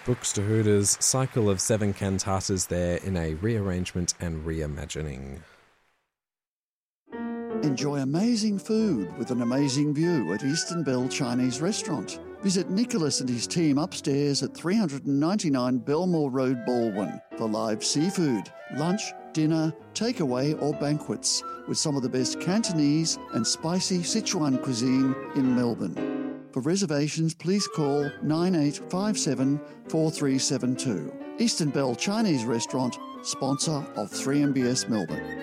Buxtehude's cycle of 7 cantatas there in a rearrangement and reimagining. Enjoy amazing food with an amazing view at Eastern Bell Chinese Restaurant. Visit Nicholas and his team upstairs at 399 Belmore Road, Baldwin for live seafood, lunch, dinner, takeaway or banquets with some of the best Cantonese and spicy Sichuan cuisine in Melbourne. For reservations, please call 9857 4372. Eastern Bell Chinese Restaurant, sponsor of 3MBS Melbourne.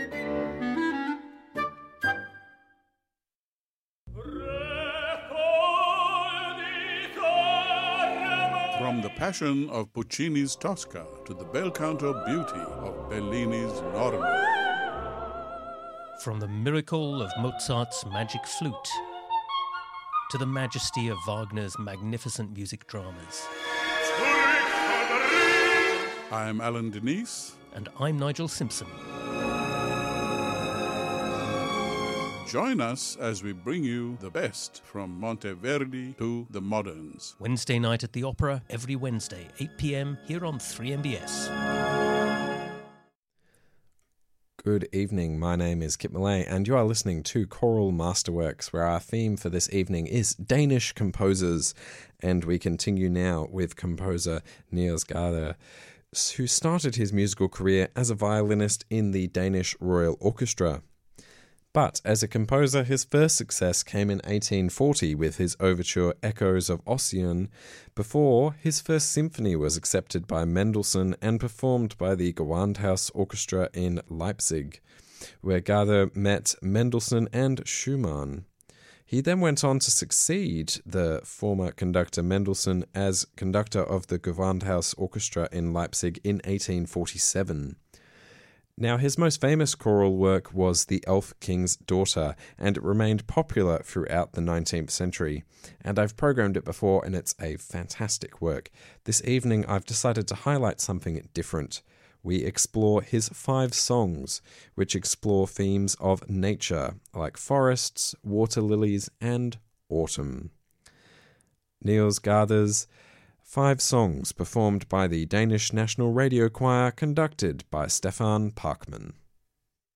From the passion of Puccini's Tosca to the bel canto beauty of Bellini's Norma. From the miracle of Mozart's magic flute to the majesty of Wagner's magnificent music dramas. I'm Alan Denise. And I'm Nigel Simpson. Join us as we bring you the best from Monteverdi to the moderns. Wednesday night at the Opera, every Wednesday, 8 p.m, here on 3MBS. Good evening, my name is Kit Millay, and you are listening to Choral Masterworks, where our theme for this evening is Danish composers, and we continue now with composer Niels Gade, who started his musical career as a violinist in the Danish Royal Orchestra. But as a composer, his first success came in 1840 with his overture Echoes of Ossian, before his first symphony was accepted by Mendelssohn and performed by the Gewandhaus Orchestra in Leipzig, where Gade met Mendelssohn and Schumann. He then went on to succeed the former conductor Mendelssohn as conductor of the Gewandhaus Orchestra in Leipzig in 1847. Now, his most famous choral work was The Elf King's Daughter, and it remained popular throughout the 19th century. And I've programmed it before, and it's a fantastic work. This evening, I've decided to highlight something different. We explore his 5 songs, which explore themes of nature, like forests, water lilies, and autumn. Niels Gade's 5 songs performed by the Danish National Radio Choir, conducted by Stefan Parkman.